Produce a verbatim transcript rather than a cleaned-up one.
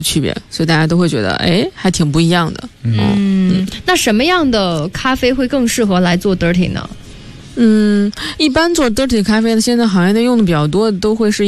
区别，所以大家都会觉得哎还挺不一样的。 嗯，嗯那什么样的咖啡会更适合来做 dirty 呢？ 嗯，一般做 dirty 咖啡的，现在行业内用的比较多的都会是